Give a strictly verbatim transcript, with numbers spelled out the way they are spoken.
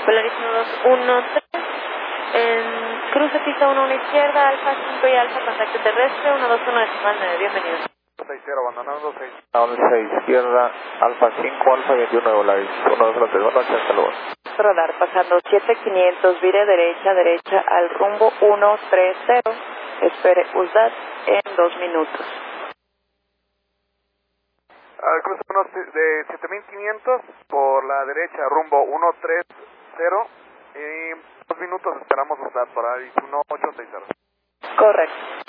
Polaris uno dos uno tres, en cruce pista uno uno izquierda, Alfa cinco y Alfa, contacto terrestre, uno dos uno decimal nueve, bienvenidos. seis cero, abandonando seis. once izquierda, Alfa cinco, Alfa veintiuno de Polaris, uno dos uno tres, buenas noches, hasta luego. Radar pasando siete quinientos, vire derecha, derecha al rumbo uno tres cero, espere U S D A T en dos minutos. Al cruce uno de siete mil quinientos por la derecha, rumbo uno tres cero, y dos minutos esperamos U S D A T para uno ocho seis cero. Correcto.